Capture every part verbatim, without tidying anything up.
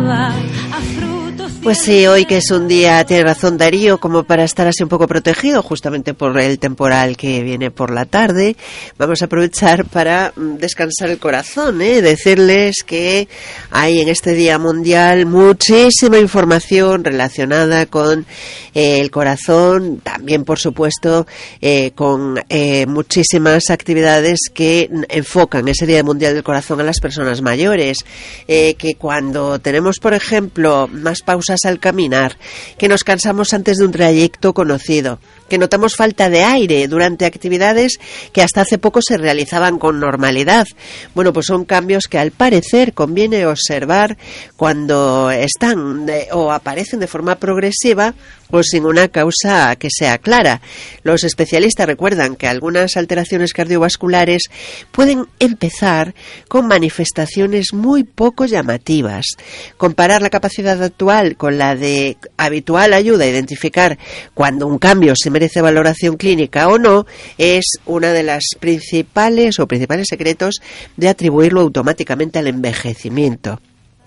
saboreaba a frutos. Pues sí, hoy que es un día, tiene razón Darío, como para estar así un poco protegido, justamente por el temporal que viene por la tarde, vamos a aprovechar para descansar el corazón, ¿eh? Decirles que hay en este Día Mundial muchísima información relacionada con eh, el corazón, también por supuesto eh, con eh, muchísimas actividades que enfocan ese Día Mundial del Corazón a las personas mayores, eh, que cuando tenemos, por ejemplo, más pausas al caminar, que nos cansamos antes de un trayecto conocido, que notamos falta de aire durante actividades que hasta hace poco se realizaban con normalidad. Bueno, pues son cambios que al parecer conviene observar cuando están de, o aparecen de forma progresiva o sin una causa que sea clara. Los especialistas recuerdan que algunas alteraciones cardiovasculares pueden empezar con manifestaciones muy poco llamativas. Comparar la capacidad actual con la de habitual ayuda a identificar cuando un cambio se merece valoración clínica o no es una de las principales o principales secretos de atribuirlo automáticamente al envejecimiento.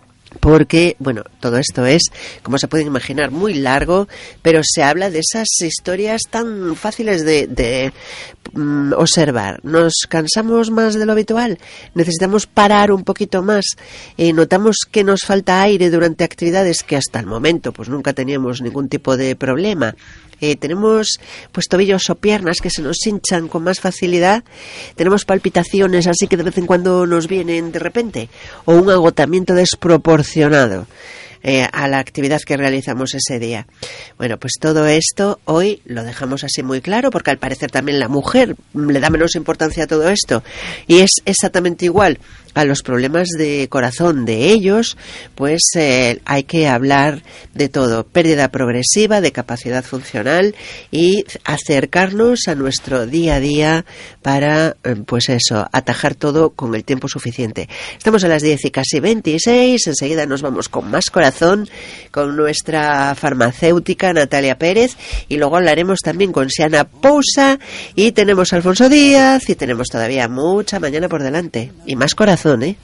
Porque, bueno, todo esto es, como se pueden imaginar, muy largo, pero se habla de esas historias tan fáciles de, de um, observar. Nos cansamos más de lo habitual, necesitamos parar un poquito más, eh, notamos que nos falta aire durante actividades que hasta el momento pues nunca teníamos ningún tipo de problema. Eh, tenemos pues tobillos o piernas que se nos hinchan con más facilidad, tenemos palpitaciones así que de vez en cuando nos vienen de repente, o un agotamiento desproporcionado eh, a la actividad que realizamos ese día. Bueno, pues todo esto hoy lo dejamos así muy claro, porque al parecer también la mujer le da menos importancia a todo esto, y es exactamente igual a los problemas de corazón de ellos, pues eh, hay que hablar de todo, pérdida progresiva de capacidad funcional y acercarnos a nuestro día a día para, eh, pues eso, atajar todo con el tiempo suficiente. Estamos a las diez y casi veintiséis, enseguida nos vamos con más corazón, con nuestra farmacéutica Natalia Pérez, y luego hablaremos también con Siana Pousa, y tenemos a Alfonso Díaz, y tenemos todavía mucha mañana por delante, y más corazón. ¿Eh?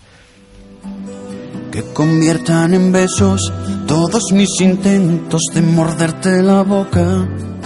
Que conviertan en besos todos mis intentos de morderte la boca.